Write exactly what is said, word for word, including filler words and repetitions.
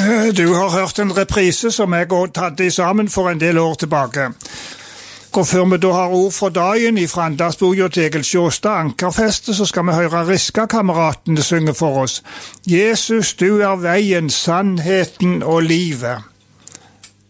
Du har hørt en reprise som jeg hadde sammen for en del år tilbake. Og før vi da har ord for dagen i Frandasboja til Egil Sjåstad Ankerfeste, så skal vi høre Riska-kameratene synge for oss. Jesus, du er veien, sannheten og livet.